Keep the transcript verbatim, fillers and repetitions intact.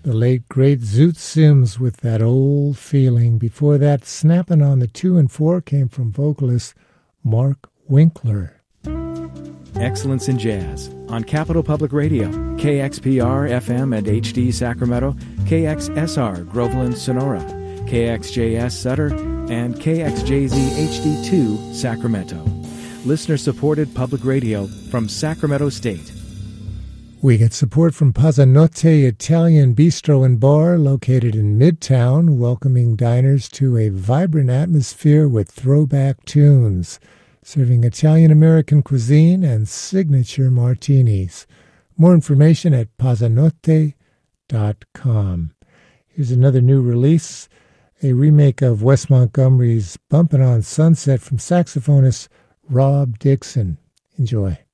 The late, great Zoot Sims with That Old Feeling. Before that, snapping on the two and four came from vocalist Mark Winkler. Excellence in Jazz on Capital Public Radio, K X P R F M and H D Sacramento, K X S R Groveland Sonora, K X J S Sutter, and K X J Z H D two Sacramento. Listener-supported public radio from Sacramento State. We get support from Pazzanotte Italian Bistro and Bar, located in Midtown, welcoming diners to a vibrant atmosphere with throwback tunes, serving Italian-American cuisine and signature martinis. More information at pazzanotte dot com. Here's another new release, a remake of Wes Montgomery's Bumpin' on Sunset from saxophonist Rob Dixon. Enjoy.